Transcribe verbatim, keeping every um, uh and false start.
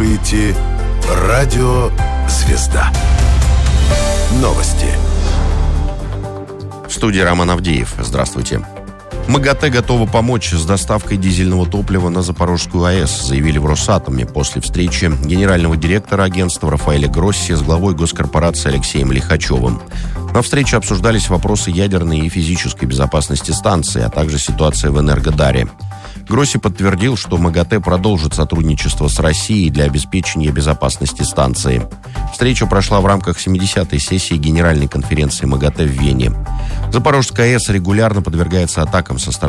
слушаете «Радио Звезда». Новости. В студии Роман Авдеев. Здравствуйте. МАГАТЭ готова помочь с доставкой дизельного топлива на Запорожскую АЭС, заявили в Росатоме после встречи генерального директора агентства Рафаэля Гросси с главой госкорпорации Алексеем Лихачевым. На встрече обсуждались вопросы ядерной и физической безопасности станции, а также ситуация в Энергодаре. Гросси подтвердил, что МАГАТЭ продолжит сотрудничество с Россией для обеспечения безопасности станции. Встреча прошла в рамках семидесятой сессии Генеральной конференции МАГАТЭ в Вене. Запорожская АЭС регулярно подвергается атакам со стороны